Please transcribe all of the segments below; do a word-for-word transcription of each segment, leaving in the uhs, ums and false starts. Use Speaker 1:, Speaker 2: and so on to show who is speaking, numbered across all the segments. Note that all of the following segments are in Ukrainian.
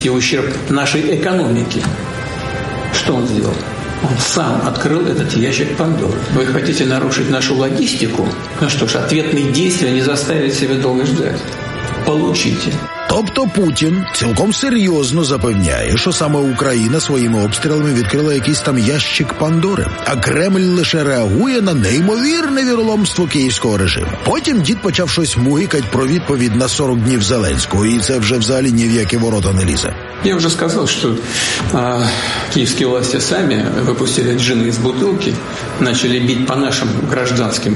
Speaker 1: и ущерб нашей экономике. Что он сделал? Он сам открыл этот ящик Пандоры. Вы хотите нарушить нашу логистику? Ну что ж, ответные действия не заставят себя долго ждать. Получите.
Speaker 2: Тобто Путін цілком серйозно запевняє, що саме Україна своїми обстрілами відкрила якийсь там ящик Пандори, а Кремль лише реагує на неймовірне віроломство київського режиму. Потім дід почав щось мугикать про відповідь на сорок днів Зеленського, і це вже взагалі ні в які ворота не лізе.
Speaker 1: Я уже сказал, что а, киевские власти сами выпустили джинны из бутылки, начали бить по нашим гражданским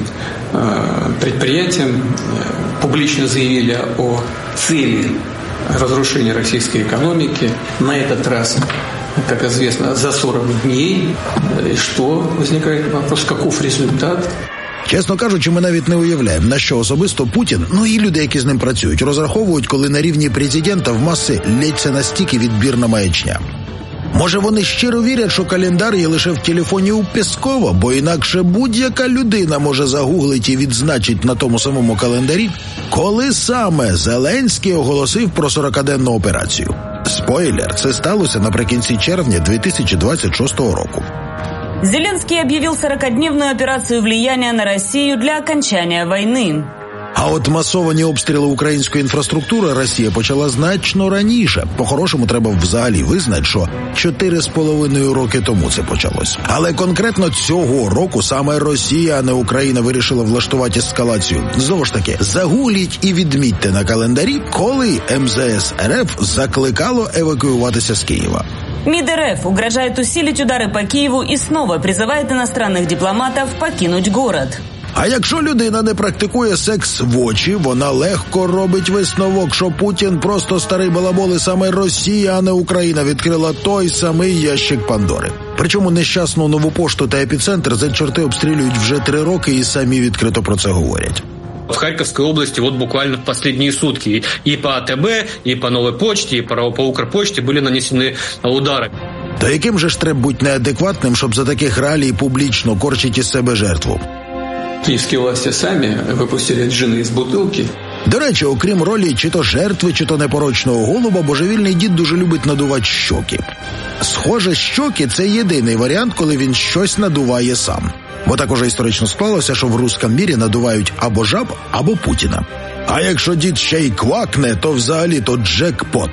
Speaker 1: а, предприятиям, публично заявили о цели разрушения российской экономики. На этот раз, как известно, за сорок дней. И что возникает вопрос, каков результат?
Speaker 2: Чесно кажучи, ми навіть не уявляємо, на що особисто Путін, ну і люди, які з ним працюють, розраховують, коли на рівні президента в маси лється настільки відбірна маячня. Може, вони щиро вірять, що календар є лише в телефоні у Пєскова, бо інакше будь-яка людина може загуглити і відзначити на тому самому календарі, коли саме Зеленський оголосив про сорокаденну операцію. Спойлер, це сталося наприкінці червня дві тисячі двадцять шостого року.
Speaker 3: Зеленский объявил сорокадневную операцию влияния на Россию для окончания войны.
Speaker 2: А от масовані обстріли української інфраструктури Росія почала значно раніше. По-хорошому треба взагалі визнати, що чотири з половиною роки тому це почалось. Але конкретно цього року саме Росія, а не Україна, вирішила влаштувати ескалацію. Знову ж таки, загугліть і відмітьте на календарі, коли ем зе ес ер еф закликало евакуюватися з Києва.
Speaker 3: МИД РФ угрожает усилить удары по Киеву и снова призывает иностранных дипломатов покинуть город.
Speaker 2: А якщо людина не практикує секс в очі, вона легко робить висновок, що Путін просто старий балабол, і саме Росія, а не Україна, відкрила той самий ящик Пандори. Причому нещасну Нову пошту та епіцентр за чорти обстрілюють вже три роки і самі відкрито про це говорять.
Speaker 4: В Харьковской области вот буквально в последние сутки и по АТБ, и по Новой почте, и по, по Укрпочте были нанесены удары.
Speaker 2: То яким же ж треба бути неадекватним, щоб за таких реалій публічно корчити із себе жертву?
Speaker 1: Киевские власти сами выпустили джинны из бутылки.
Speaker 2: До речі, окрім ролі чи то жертви, чи то непорочного голуба, божевільний дід дуже любить надувати щоки. Схоже, щоки – це єдиний варіант, коли він щось надуває сам. Бо так уже історично склалося, що в русском мірі надувають або жаб, або Путіна. А якщо дід ще й квакне, то взагалі то джекпот.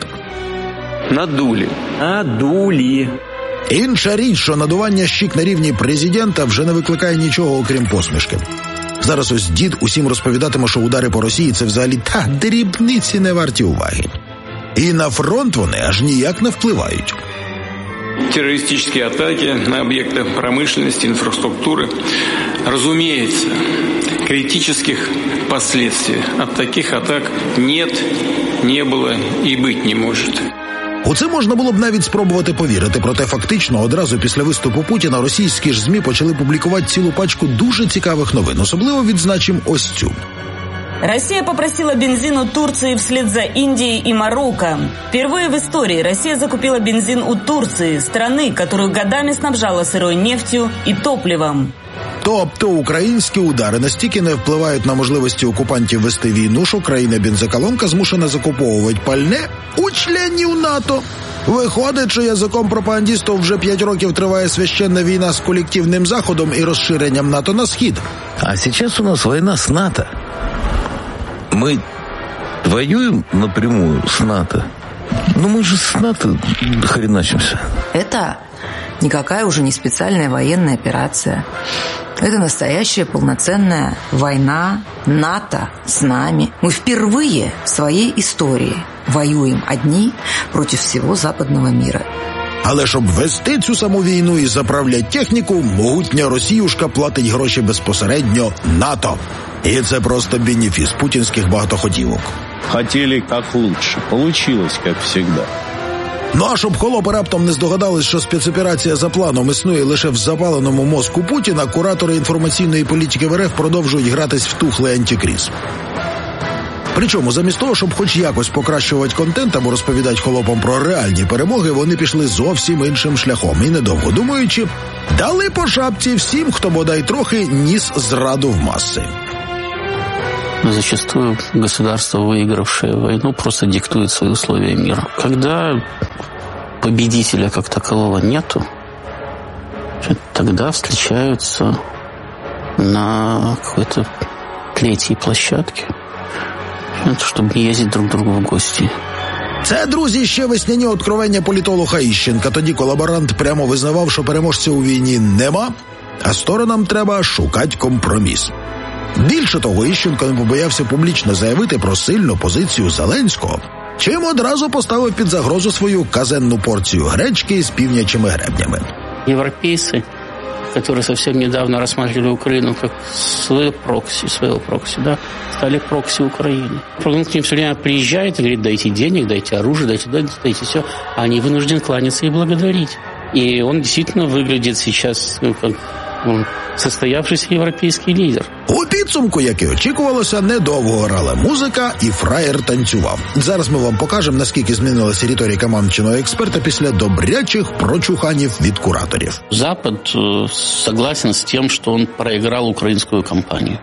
Speaker 5: Надулі.
Speaker 6: Надулі.
Speaker 2: Інша річ, що надування щік на рівні президента вже не викликає нічого, окрім посмішки. Зараз ось дід усім розповідатиме, що удари по Росії – це взагалі та дрібниці не варті уваги. І на фронт вони аж ніяк не впливають.
Speaker 5: Террористические атаки на объекты промышленности, инфраструктуры. Разумеется, критических последствий от таких атак нет, не было и быть не может.
Speaker 2: У це можна було б навіть спробувати повірити, проте фактично одразу після виступу Путіна російські ж ЗМІ почали публікувати цілу пачку дуже цікавих новин. Особливо відзначимо ось цю.
Speaker 3: Россия попросила бензин у Турции вслед за Индией и Марокко. Впервые в истории Россия закупила бензин у Турции, страны, которую годами снабжала сырой нефтью и топливом.
Speaker 2: Тобто українські удари настільки не впливають на можливості окупантів вести війну, що країна-бензоколонка змушена закуповувати пальне у членів НАТО. Виходить, що язиком пропагандистів вже п'ять років триває священна війна з колективним Заходом і розширенням НАТО на схід.
Speaker 7: А сейчас у нас война с НАТО. Мы воюем напрямую с НАТО. Но мы же с НАТО хреначимся.
Speaker 8: Это никакая уже не специальная военная операция. Это настоящая полноценная война НАТО с нами. Мы впервые в своей истории воюем одни против всего западного мира.
Speaker 2: Але щоб вести цю саму війну і заправляти техніку, могутня Росіюшка платить гроші безпосередньо НАТО. І це просто бенефіс путінських багатоходівок.
Speaker 6: Хотели как лучше. Получилось, как всегда.
Speaker 2: Ну а щоб холопи раптом не здогадались, що спецоперація за планом існує лише в запаленому мозку Путіна, куратори інформаційної політики в РФ продовжують гратись в тухлий антикриз. Причому замість того, щоб хоч якось покращувати контент або розповідати холопам про реальні перемоги, вони пішли зовсім іншим шляхом і, недовго думаючи, дали по шапці всім, хто бодай трохи ніс зраду в маси.
Speaker 9: зачастую государство, выигравшее войну, просто диктует свои условия мира. Когда победителя как такового нету, тогда встречаются на какой-то третьей площадке, чтобы не ездить друг к другу в гости.
Speaker 2: Це, друзі, ще весняні откровення політолога Іщенка. Тоді колаборант прямо визнавав, що переможця у війні нема, а сторонам треба шукати компроміс. Більше того, Іщенко не побоявся публічно заявити про сильну позицію Зеленського, чим одразу поставив під загрозу свою казенну порцію гречки з півнячими гребнями.
Speaker 9: Європейці, которые совсем недавно рассматривали Украину как свое прокси, своего прокси, да, стали прокси Украины. Он к ним все время приезжает и говорит: дайте денег, дайте оружие, дайте, дайте, дайте все. А они вынуждены кланяться и благодарить. И он действительно выглядит сейчас, ну, как ну, состоявшийся європейський лідер.
Speaker 2: У підсумку, як і очікувалося, недовго грала музика і фраєр танцював. Зараз ми вам покажемо, наскільки змінилася риторика мамчиного експерта після добрячих прочуханів від кураторів.
Speaker 9: Запад согласен с тем, что он проиграл украинскую кампанию.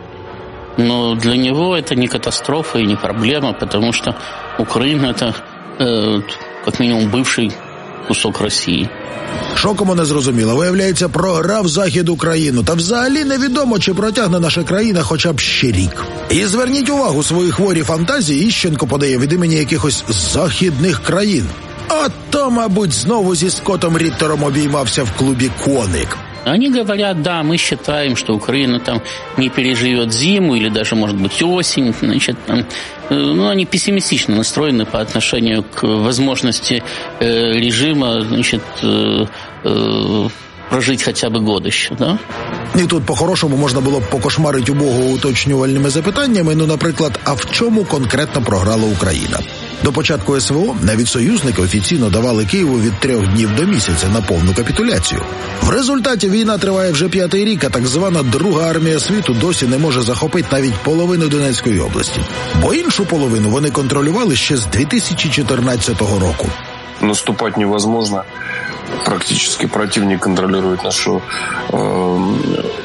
Speaker 9: Но для него это не катастрофа и не проблема, потому что Украина – это, э, как минимум, бывший кусок Росії.
Speaker 2: Що кому не зрозуміло, виявляється, програв Захід Україну. Та взагалі невідомо, чи протягне наша країна хоча б ще рік. І зверніть увагу, свої хворі фантазії Іщенко подає від імені якихось західних країн. А то, мабуть, знову зі Скоттом Ріттером обіймався в клубі «Коник».
Speaker 9: Они говорят: да, мы считаем, что Украина там не переживет зиму или даже, может быть, осень. Значит, там, ну, они пессимистично настроены по отношению к возможности э, режима, значит, э, э, прожить хотя бы год еще, да?
Speaker 2: І тут по-хорошому можна було б покошмарити убого уточнювальними запитаннями, ну, наприклад, а в чому конкретно програла Україна? До початку ес ве о навіть союзники офіційно давали Києву від трьох днів до місяця на повну капітуляцію. В результаті війна триває вже п'ятий рік, а так звана Друга армія світу досі не може захопити навіть половину Донецької області. Бо іншу половину вони контролювали ще з дві тисячі чотирнадцятого року.
Speaker 10: Наступати невозможно. Практически противник контролирует нашу э,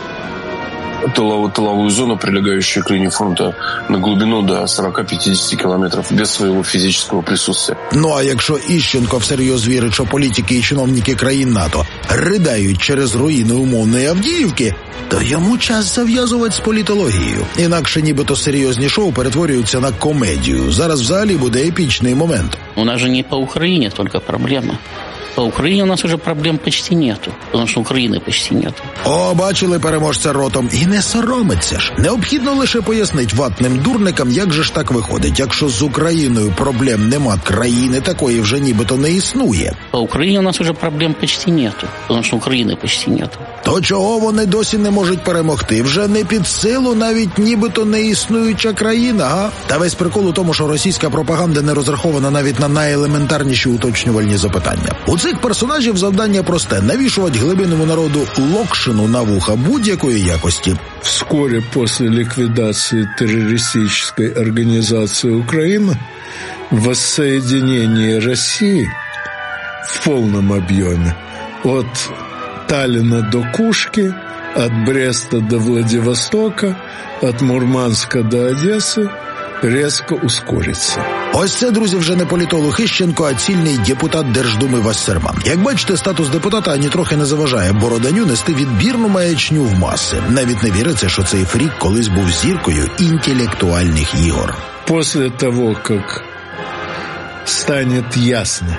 Speaker 10: тыловую, тыловую зону, прилегающую к линии фронта, на глубину до сорок-п'ятдесят километров без своего физического присутствия.
Speaker 2: Ну а якщо Іщенко всерйоз вірить, що політики і чиновники країн НАТО ридають через руїни умовної Авдіївки, то йому час зав'язувати з політологією. Інакше нібито серйозні шоу перетворюються на комедію. Зараз взагалі буде епічний момент.
Speaker 9: У нас же не по Україні тільки проблема. По Україні у нас уже проблем почти нету, тому що України почти нету.
Speaker 2: О, бачили переможця ротом. І не соромиться ж. Необхідно лише пояснити ватним дурникам, як же ж так виходить. Якщо з Україною проблем нема, країни такої вже нібито не існує.
Speaker 9: По Україні у нас уже проблем почти нету, тому що України почти нету.
Speaker 2: То чого вони досі не можуть перемогти? Вже не під силу навіть нібито не існуюча країна, а? Та весь прикол у тому, що російська пропаганда не розрахована навіть на найелементарніші уточнювальні запитання. У цих персонажів завдання просте – навішувати глибинному народу локшину на вуха будь-якої якості.
Speaker 11: Вскоре после ликвидации террористической организации Украины воссоединение России в полном объеме от Таллина до Кушки, от Бреста до Владивостока, от Мурманска до Одессы резко ускориться.
Speaker 2: Ось це, друзі, вже не політолог Іщенко, а цільний депутат Держдуми Вассерман. Як бачите, статус депутата ані трохи не заважає Бороданю нести відбірну маячню в маси. Навіть не віриться, що цей фрік колись був зіркою інтелектуальних ігор.
Speaker 11: После того, как станет ясно,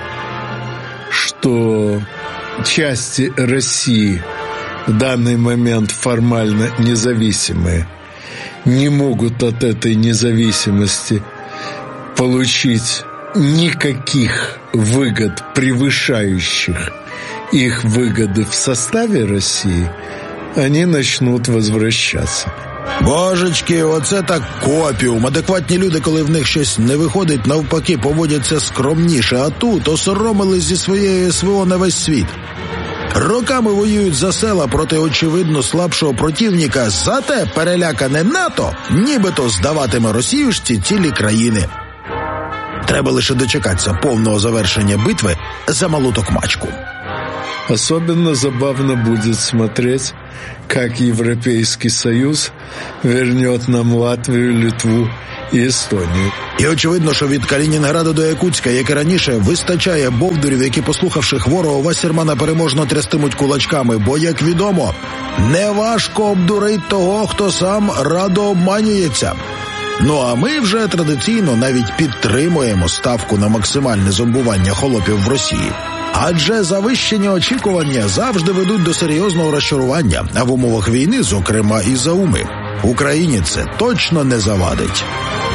Speaker 11: что части России в данный момент формально независимые не могут от этой независимости получить никаких выгод, превышающих их выгоды в составе России, они начнут возвращаться.
Speaker 2: Божечки, оце так копіум. Адекватні люди, коли в них щось не виходить, навпаки, поводяться скромніше, а тут осоромились зі своєї ес ве о на весь світ. Роками воюють за села проти очевидно слабшого противника, зате перелякане НАТО нібито здаватиме росіюшці цілі країни. Треба лише дочекатися повного завершення битви за малу токмачку.
Speaker 11: Особенно забавно будет смотреть, как Европейский Союз вернет нам Латвию, Литву і Естонію.
Speaker 2: І очевидно, що від Калінінграда до Якутська, як і раніше, вистачає бовдурів, які, послухавши хворого Вассермана, переможно трястимуть кулачками. Бо, як відомо, неважко обдурить того, хто сам радо обманюється. Ну а ми вже традиційно навіть підтримуємо ставку на максимальне зомбування холопів в Росії. Адже завищені очікування завжди ведуть до серйозного розчарування, а в умовах війни, зокрема, і за уми. Україні це точно не завадить.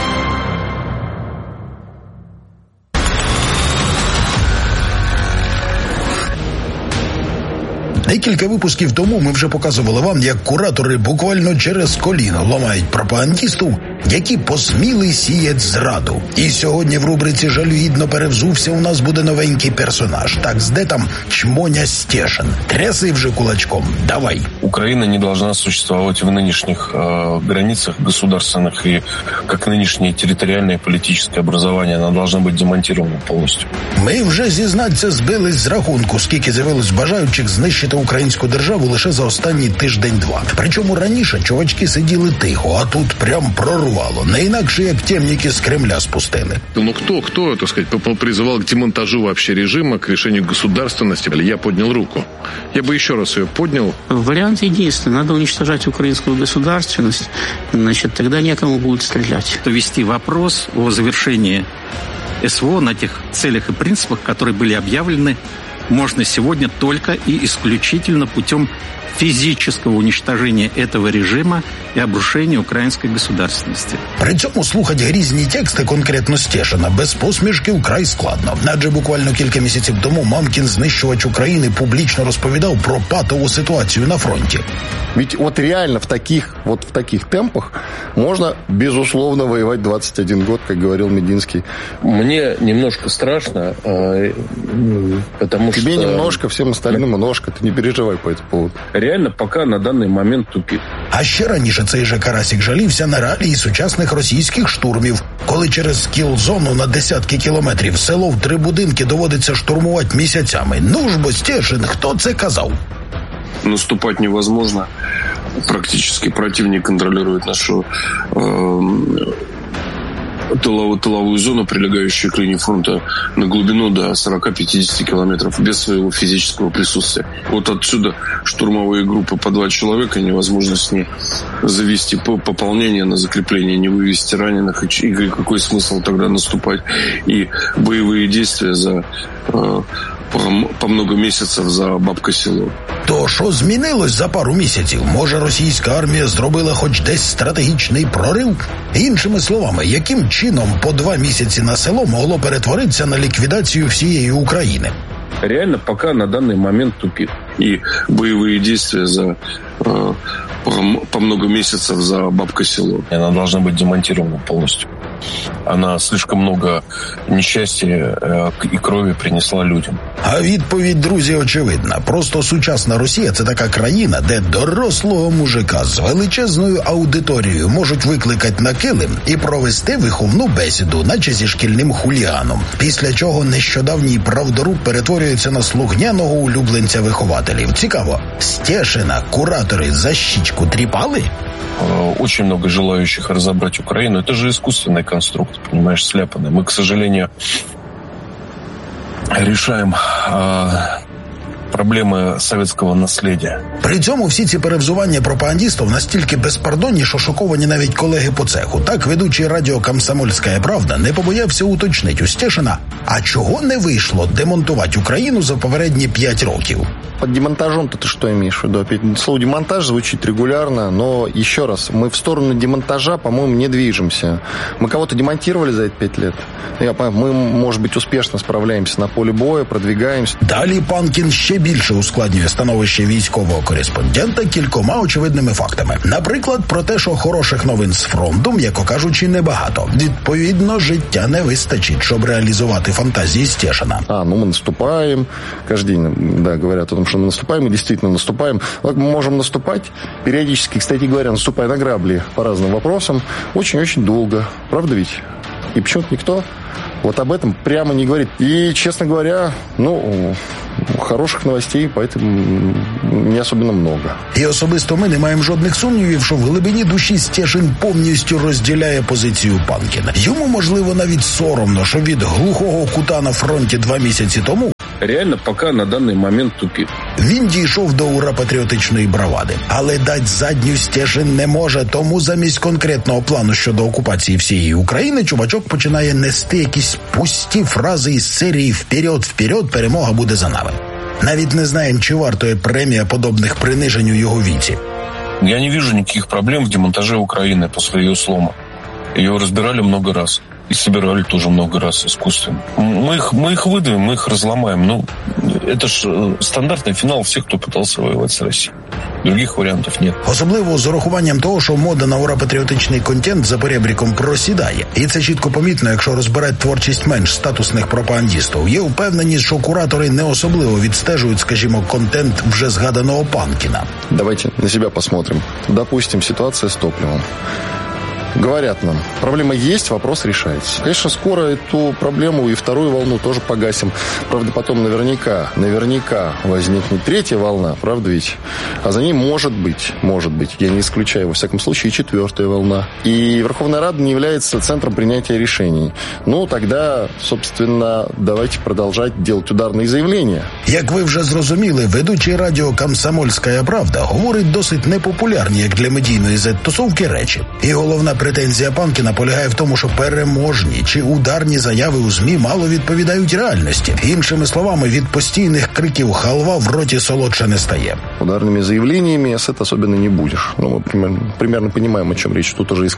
Speaker 2: Декілька випусків тому ми вже показували вам, як куратори буквально через коліно ламають пропагандистів, які посміли сіять зраду. І сьогодні в рубриці «Жалюгідно перевзувся» у нас буде новенький персонаж. Так, де там Чмоня Стешин? Тряси вже кулачком. Давай.
Speaker 10: Украина не должна существовать в нынешних э, границах государственных, и как нынешнее территориальное и политическое образование, она должна быть демонтирована полностью.
Speaker 2: Ми вже, зізнаться, збились з рахунку, скільки з'явилось бажаючих знищити українську державу лише за останній тиждень-два. Причому раніше чувачки сиділи тихо, а тут прям прорвало. Не інакше, як темники з Кремля спустили.
Speaker 12: Ну кто, кто, так сказать, призывал к демонтажу вообще режима, к решению государственности? Я поднял руку. Я бы еще раз ее поднял.
Speaker 9: Вариант единственный. Надо уничтожать украинскую государственность. Значит, тогда некому будет стрелять.
Speaker 13: Вести вопрос о завершении СВО на тех целях и принципах, которые были объявлены, можно сегодня только и исключительно путем физического уничтожения этого режима і обрушення української государственності.
Speaker 2: При цьому слухати грізні тексти конкретно Стешина без посмішки вкрай складно. Адже буквально кілька місяців тому мамкін знищувач України публічно розповідав про патову ситуацію на фронті.
Speaker 14: Ведь вот реально в таких, вот в таких темпах можно, безусловно, воевать двадцать один год, как говорил Мединский.
Speaker 10: Мне немножко страшно, потому что...
Speaker 14: Тебе немножко, всем остальным немножко, ты не переживай по этому поводу.
Speaker 10: Реально пока на данный момент тупик.
Speaker 2: А ще раніше цей же Карасік жалівся на реалії сучасних російських штурмів, коли через кіл-зону на десятки кілометрів село в три будинки доводиться штурмувати місяцями. Ну ж бо, Стешин, хто це казав?
Speaker 10: Наступать невозможно. Практически противник контролирует нашу э, тыловую, тыловую зону, прилегающую к линии фронта, на глубину до сорок-пятьдесят километров, без своего физического присутствия. Вот отсюда штурмовые группы по два человека, невозможно с ней завести пополнение на закрепление, не вывести раненых. И какой смысл тогда наступать? И боевые действия за... Э, по много місяців за бабка-село.
Speaker 2: То що змінилось за пару місяців? Може, російська армія зробила хоч десь стратегічний прорив? Іншими словами, яким чином по два місяці на село могло перетворитися на ліквідацію всієї України?
Speaker 10: Реально пока на данный момент тупик. И боевые действия за... Э, по много месяцев за бабка-село. Она должна быть демонтирована полностью. Она слишком много нещастя і крові принесла людям.
Speaker 2: А відповідь, друзі, очевидна. Просто сучасна Росія – це така країна, де дорослого мужика з величезною аудиторією можуть викликати на килим і провести виховну бесіду, наче зі шкільним хуліганом. Після чого нещодавній правдоруб перетворюється на слухняного улюбленця вихователів. Цікаво, Стешина куратори за щічку тріпали?
Speaker 10: Очень много желающих разобрать Украину. Это же искусственный конструкт, понимаешь, сляпанный. Мы, к сожалению, решаем э, проблеми совєтського наслідя.
Speaker 2: При цьому всі ці перевзування пропагандистів настільки безпардонні, що шоковані навіть колеги по цеху. Так, ведучий радіо «Комсомольська правда» не побоявся уточнити у Стешина, а чого не вийшло демонтувати Україну за попередні п'ять років?
Speaker 14: Под демонтажом-то ты что имеешь в виду? Опять слово «демонтаж» звучит регулярно, но еще раз, мы в сторону демонтажа, по-моему, не движемся. Мы кого-то демонтировали за эти пять лет. Я понимаю, мы, может быть, успешно справляемся на полі бою, продвигаемся.
Speaker 2: Далі Панкін ще більше ускладнює становище військового кореспондента кількома очевидними фактами. Наприклад, про те, що хороших новин з фронту, м'яко кажучи, небагато. Відповідно, життя не вистачить, щоб реалізувати фантазії Стешина.
Speaker 14: А, ну мы наступаем, каждый день, да, говорят о том, что мы наступаем, и действительно наступаем. Вот мы можем наступать периодически, кстати говоря, наступая на грабли по разным вопросам, очень-очень долго. Правда ведь? И почему-то никто вот об этом прямо не говорит. И, честно говоря, ну, Хороших новостей, поэтому не особенно много.
Speaker 2: І особисто ми не маємо жодних сумнівів, що в глибині душі Стешин повністю розділяє позицію Панкіна. Йому, можливо, навіть соромно, що від глухого кута на фронті два місяці тому
Speaker 10: реально поки на даний момент тупик.
Speaker 2: Він дійшов до ура-патріотичної бравади. Але дать задню Стешин не може, тому замість конкретного плану щодо окупації всієї України чувачок починає нести якісь пусті фрази із серії «Вперед, вперед, перемога буде за нами». Навіть не знаємо, чи вартує премія подобних принижень у його віці.
Speaker 10: Я не вижу никаких проблем в демонтаже Украины после ее слома. Ее разбирали много раз. И собирали тоже много раз искусственно. Мы их, мы их выдавим, мы их разломаем. Ну, это ж стандартный финал всех, кто пытался воевать с Россией. Других варіантів нет.
Speaker 2: Особливо з урахуванням того, що мода на ура-патріотичний контент за перебріком просідає. І це чітко помітно, якщо розбирати творчість менш статусних пропагандістів. Є впевненість, що куратори не особливо відстежують, скажімо, контент вже згаданого Панкіна.
Speaker 14: Давайте на себя посмотрим. Допустим, ситуация с топливом. Говорят нам, проблема есть, вопрос решается. Конечно, скоро эту проблему и вторую волну тоже погасим. Правда, потом наверняка, наверняка возникнет третья волна, правда ведь? А за ней может быть, может быть, я не исключаю, во всяком случае, и четвертая волна. И Верховная Рада не является центром принятия решений. Ну, тогда, собственно, давайте продолжать делать ударные заявления.
Speaker 2: Як ви вже зрозуміли, ведучий радіо «Комсомольська правда» говорить досить непопулярні, як для медійної зет-тусовки, речі. І головна претензія Панкіна полягає в тому, що переможні чи ударні заяви у ЗМІ мало відповідають реальності. Іншими словами, від постійних криків «халва» в роті солодше не стає.
Speaker 14: Ударными заявлениями с это особенно не будешь. Ну, мы примерно, примерно понимаем, о чем речь. Тут уже